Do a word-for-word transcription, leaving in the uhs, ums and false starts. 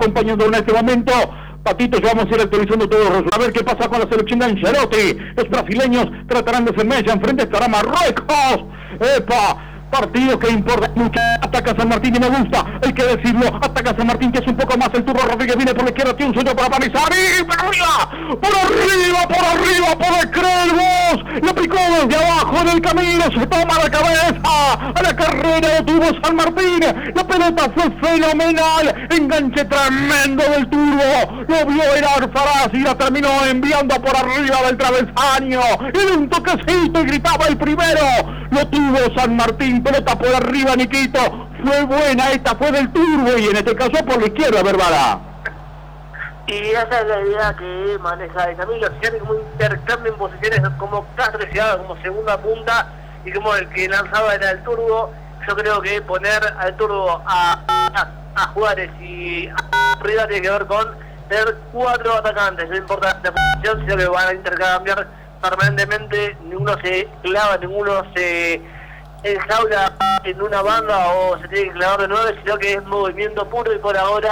acompañando en este momento. Patito, ya vamos a ir actualizando todo. A ver qué pasa con la selección de Ancelotti. Los brasileños tratarán de hacer mella. Enfrente estará Marruecos. ¡Epa! Partido que importa mucho. Ataca San Martín y me gusta, hay que decirlo. Ataca San Martín, que es un poco más. El Turro Rodríguez viene por la izquierda, tiene un sueño para Panizari. ¡Por arriba! ¡Por arriba! ¡Por arriba! ¡Por Crelvos! Lo picó desde abajo en el camino. Se toma la cabeza. A la carrera lo tuvo San Martín. La pelota fue fenomenal. Enganche tremendo del Turbo. Lo vio el Alfaraz y la terminó enviando por arriba del travesaño. En un toquecito y gritaba el primero. Lo tuvo San Martín. Pelota por arriba, Niquito. Fue buena, esta fue del Turbo y en este caso por la izquierda, Verbala. Y esa es la idea que maneja de Camilo, fíjate como intercambio en posiciones como Cáceres llegaba como segunda punta y como el que lanzaba era el Turbo. Yo creo que poner al Turbo a, a, a Juárez y a Rida tiene que ver con tener cuatro atacantes, no importa la posición, sino que van a intercambiar permanentemente, ninguno se clava, ninguno se enjaula en una banda o se tiene que clavar de nueve, sino que es movimiento puro y por ahora